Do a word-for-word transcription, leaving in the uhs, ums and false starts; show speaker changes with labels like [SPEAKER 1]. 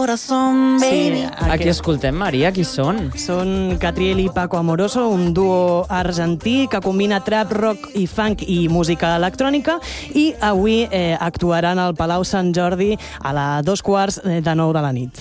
[SPEAKER 1] corazón, baby.
[SPEAKER 2] Sí,
[SPEAKER 3] Aquí escoltem, Maria, qui són?
[SPEAKER 2] Són Catriel i Paco Amoroso, un duo argentí que combina trap, rock i funk i música electrònica, i avui eh, actuaran al Palau Sant Jordi a les dos quarts de nou de la nit.